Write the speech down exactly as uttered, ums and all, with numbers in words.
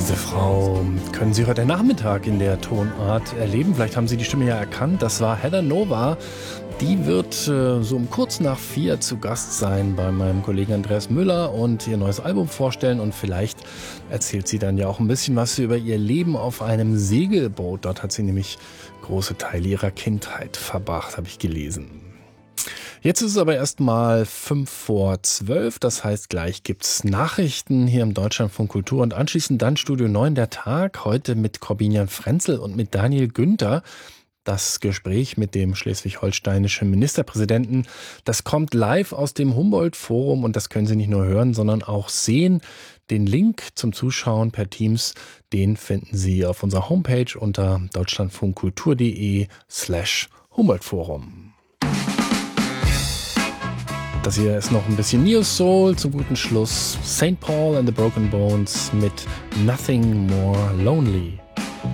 Diese Frau können Sie heute Nachmittag in der Tonart erleben. Vielleicht haben Sie die Stimme ja erkannt. Das war Heather Nova. Die wird äh, so um kurz nach vier zu Gast sein bei meinem Kollegen Andreas Müller und ihr neues Album vorstellen. Und vielleicht erzählt sie dann ja auch ein bisschen was über ihr Leben auf einem Segelboot. Dort hat sie nämlich große Teile ihrer Kindheit verbracht, habe ich gelesen. Jetzt ist es aber erst mal fünf vor zwölf, das heißt, gleich gibt's Nachrichten hier im Deutschlandfunk Kultur und anschließend dann Studio neun der Tag, heute mit Corbinian Frenzel und mit Daniel Günther. Das Gespräch mit dem schleswig-holsteinischen Ministerpräsidenten, das kommt live aus dem Humboldt-Forum und das können Sie nicht nur hören, sondern auch sehen. Den Link zum Zuschauen per Teams, den finden Sie auf unserer Homepage unter deutschlandfunkkultur.de slash Humboldt-Forum. Das hier ist noch ein bisschen Neo Soul zum guten Schluss. Saint Paul and the Broken Bones mit Nothing More Lonely.